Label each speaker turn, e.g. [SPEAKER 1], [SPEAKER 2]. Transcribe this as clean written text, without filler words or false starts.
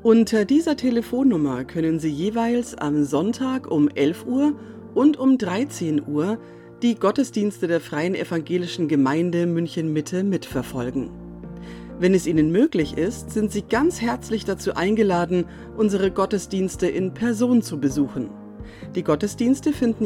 [SPEAKER 1] Unter dieser Telefonnummer können Sie jeweils am Sonntag um 11 Uhr und um 13 Uhr die Gottesdienste der Freien Evangelischen Gemeinde München-Mitte mitverfolgen. Wenn es Ihnen möglich ist, sind Sie ganz herzlich dazu eingeladen, unsere Gottesdienste in Person zu besuchen. Die Gottesdienste finden